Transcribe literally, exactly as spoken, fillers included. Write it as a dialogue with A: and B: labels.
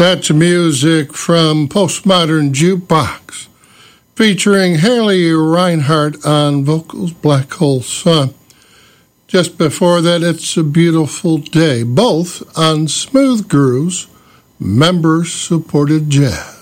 A: That's music from Postmodern Jukebox, featuring Haley Reinhart on vocals, Black Hole Sun. Just before that, It's a Beautiful Day, both on Smooth Groove's member-supported jazz.